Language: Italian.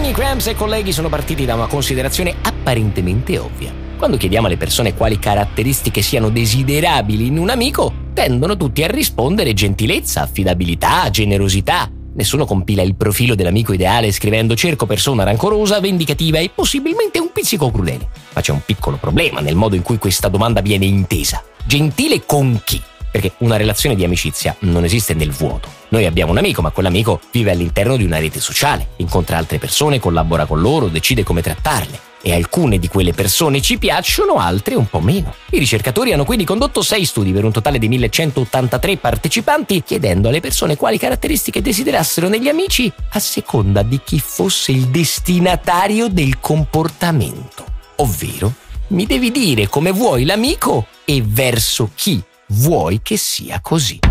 Lenny Kravitz e colleghi sono partiti da una considerazione apparentemente ovvia. Quando chiediamo alle persone quali caratteristiche siano desiderabili in un amico, tendono tutti a rispondere gentilezza, affidabilità, generosità. Nessuno compila il profilo dell'amico ideale scrivendo cerco persona rancorosa, vendicativa e possibilmente un pizzico crudele. Ma c'è un piccolo problema nel modo in cui questa domanda viene intesa. Gentile con chi? Perché una relazione di amicizia non esiste nel vuoto. Noi abbiamo un amico, ma quell'amico vive all'interno di una rete sociale, incontra altre persone, collabora con loro, decide come trattarle. E alcune di quelle persone ci piacciono, altre un po' meno. I ricercatori hanno quindi condotto 6 studi per un totale di 1183 partecipanti, chiedendo alle persone quali caratteristiche desiderassero negli amici a seconda di chi fosse il destinatario del comportamento. Ovvero, mi devi dire come vuoi l'amico e verso chi vuoi che sia così.